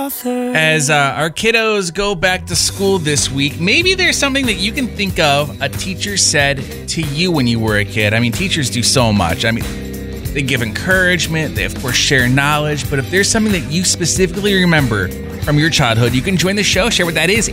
As our kiddos go back to school this week, maybe there's something that you can think of a teacher said to you when you were a kid. I mean, teachers do so much. I mean, they give encouragement, they of course share knowledge, but if there's something that you specifically remember from your childhood, you can join the show. Share what that is,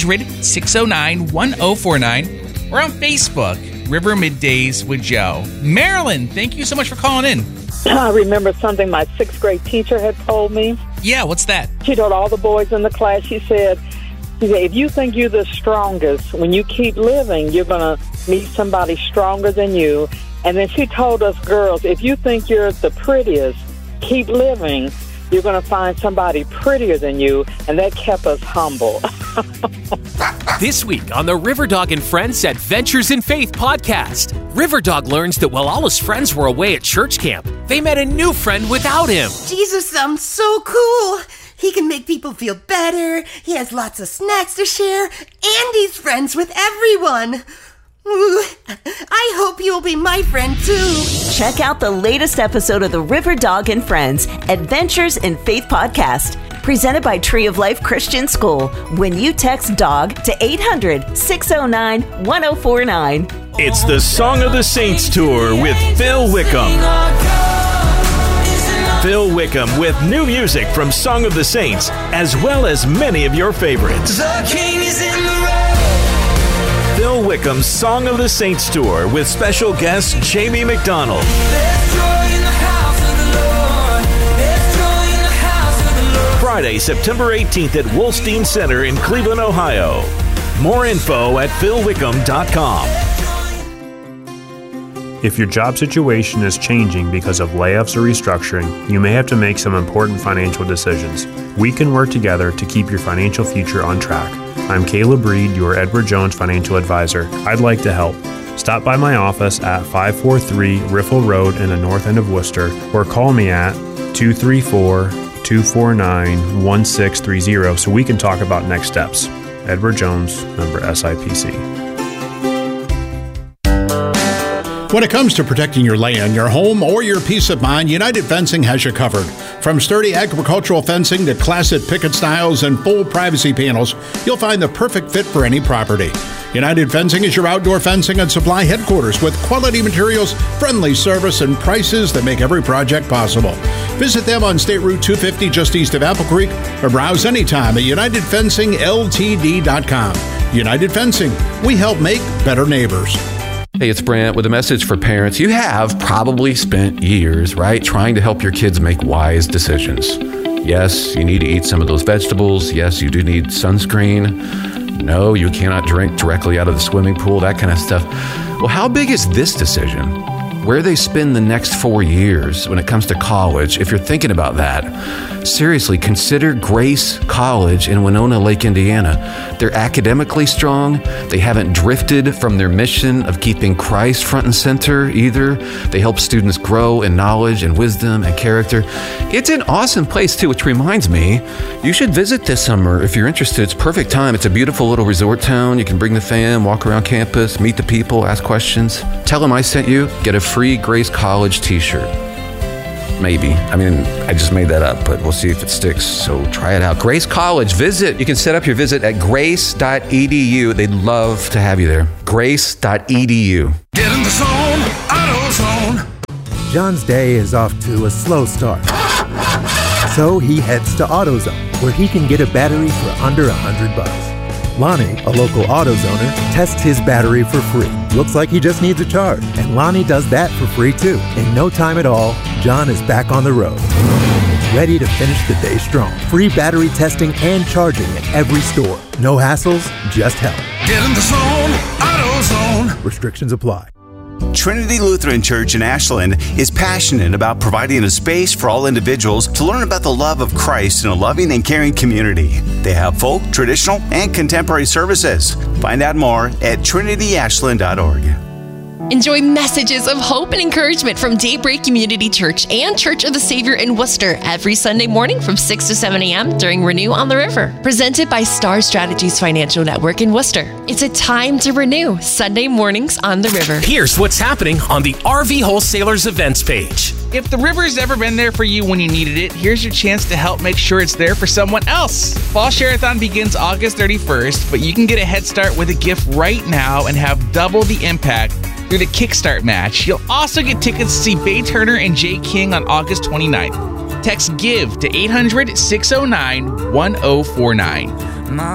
800-609-1049, or on Facebook, River Middays with Joe. Marilyn, thank you so much for calling in. I remember something my 6th grade teacher had told me. Yeah, what's that? She told all the boys in the class, she said, if you think you're the strongest, when you keep living, you're going to meet somebody stronger than you. And then she told us girls, if you think you're the prettiest, keep living, you're going to find somebody prettier than you. And that kept us humble. This week on the Riverdog and Friends Adventures in Faith podcast, Riverdog learns that while all his friends were away at church camp, they met a new friend without him. Jesus sounds so cool. He can make people feel better. He has lots of snacks to share, and he's friends with everyone. Ooh, I hope you'll be my friend too. Check out the latest episode of the Riverdog and Friends Adventures in Faith podcast, presented by Tree of Life Christian School, when you text DOG to 800-609-1049. It's the Song of the Saints Tour with Phil Wickham. Phil Wickham with new music from Song of the Saints, as well as many of your favorites. The King is in the road. Phil Wickham's Song of the Saints Tour with special guest Jamie McDonald. There's joy in the house of the Lord. There's joy in the house of the Lord. Friday, September 18th at Wolstein Center in Cleveland, Ohio. More info at philwickham.com. If your job situation is changing because of layoffs or restructuring, you may have to make some important financial decisions. We can work together to keep your financial future on track. I'm Caleb Reed, your Edward Jones financial advisor. I'd like to help. Stop by my office at 543 Riffle Road in the north end of Worcester, or call me at 234-249-1630 so we can talk about next steps. Edward Jones, member SIPC. When it comes to protecting your land, your home, or your peace of mind, United Fencing has you covered. From sturdy agricultural fencing to classic picket styles and full privacy panels, you'll find the perfect fit for any property. United Fencing is your outdoor fencing and supply headquarters with quality materials, friendly service, and prices that make every project possible. Visit them on State Route 250 just east of Apple Creek, or browse anytime at UnitedFencingLTD.com. United Fencing, we help make better neighbors. Hey, it's Brant with a message for parents. You have probably spent years, right, trying to help your kids make wise decisions. Yes, you need to eat some of those vegetables. Yes, you do need sunscreen. No, you cannot drink directly out of the swimming pool, that kind of stuff. Well, how big is this decision? Where they spend the next 4 years when it comes to college, if you're thinking about that, seriously, consider Grace College in Winona Lake, Indiana. They're academically strong. They haven't drifted from their mission of keeping Christ front and center either. They help students grow in knowledge and wisdom and character. It's an awesome place too, which reminds me, you should visit this summer if you're interested. It's perfect time. It's a beautiful little resort town. You can bring the fam, walk around campus, meet the people, ask questions. Tell them I sent you. Get a free Grace College t-shirt. Maybe. I mean, I just made that up, but we'll see if it sticks. So try it out. Grace College, visit. You can set up your visit at grace.edu. They'd love to have you there. Grace.edu. Get in the zone, AutoZone. John's day is off to a slow start. So he heads to AutoZone, where he can get a battery for under $100. Lonnie, a local AutoZoner, tests his battery for free. Looks like he just needs a charge, and Lonnie does that for free too. In no time at all, John is back on the road, ready to finish the day strong. Free battery testing and charging at every store. No hassles, just help. Get in the zone, AutoZone. Restrictions apply. Trinity Lutheran Church in Ashland is passionate about providing a space for all individuals to learn about the love of Christ in a loving and caring community. They have folk, traditional, and contemporary services. Find out more at trinityashland.org. Enjoy messages of hope and encouragement from Daybreak Community Church and Church of the Savior in Worcester every Sunday morning from 6 to 7 a.m. during Renew on the River. Presented by Star Strategies Financial Network in Worcester. It's a time to renew. Sunday mornings on the River. Here's what's happening on the RV Wholesalers events page. If the river's ever been there for you when you needed it, here's your chance to help make sure it's there for someone else. Fall Share-a-thon begins August 31st, but you can get a head start with a gift right now and have double the impact through the Kickstart match. You'll also get tickets to see Bay Turner and Jay King on August 29th. Text GIVE to 800-609-1049.